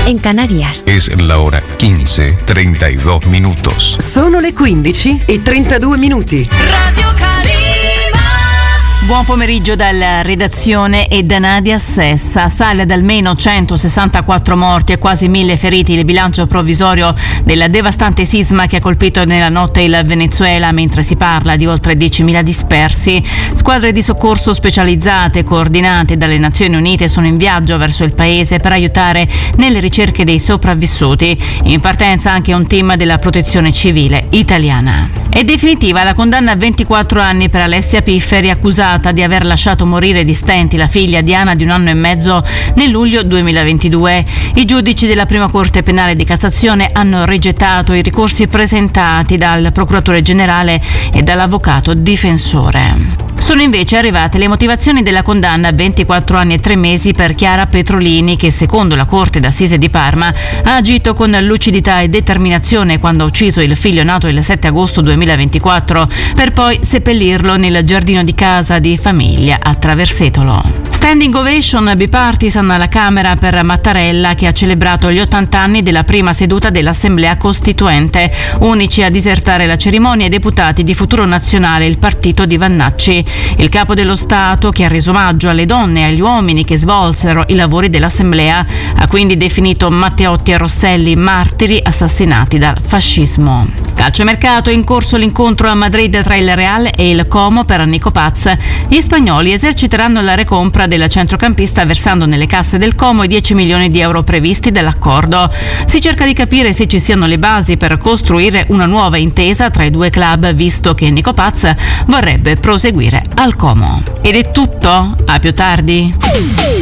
en Canarias. Es la hora 15:32 minutos. Sono le 15:32. Radio Calima. Buon pomeriggio dalla redazione e da Nadia Sessa. Sale ad almeno 164 morti e quasi 1000 feriti il bilancio provvisorio del devastante sisma che ha colpito nella notte il Venezuela, mentre si parla di oltre 10.000 dispersi. Squadre di soccorso specializzate coordinate dalle Nazioni Unite sono in viaggio verso il paese per aiutare nelle ricerche dei sopravvissuti. In partenza anche un team della Protezione Civile italiana. È definitiva la condanna a 24 anni per Alessia Pifferi, accusata di aver lasciato morire di stenti la figlia Diana di 1 anno e mezzo nel luglio 2022. I giudici della Prima Corte Penale di Cassazione hanno rigettato i ricorsi presentati dal procuratore generale e dall'avvocato difensore. Sono invece arrivate le motivazioni della condanna a 24 anni e 3 mesi per Chiara Petrolini, che secondo la Corte d'Assise di Parma ha agito con lucidità e determinazione quando ha ucciso il figlio nato il 7 agosto 2024 per poi seppellirlo nel giardino di casa di famiglia a Traversetolo. Standing ovation bipartisan alla Camera per Mattarella, che ha celebrato gli 80 anni della prima seduta dell'Assemblea Costituente. Unici a disertare la cerimonia i deputati di Futuro Nazionale, il partito di Vannacci. Il capo dello Stato, che ha reso omaggio alle donne e agli uomini che svolsero i lavori dell'Assemblea, ha quindi definito Matteotti e Rosselli martiri assassinati dal fascismo. Calciomercato, è in corso l'incontro a Madrid tra il Real e il Como per Nico Paz. Gli spagnoli eserciteranno la recompra del centrocampista versando nelle casse del Como i 10 milioni di euro previsti dall'accordo. Si cerca di capire se ci siano le basi per costruire una nuova intesa tra i due club, visto che Nico Paz vorrebbe proseguire al Como. Ed è tutto, a più tardi.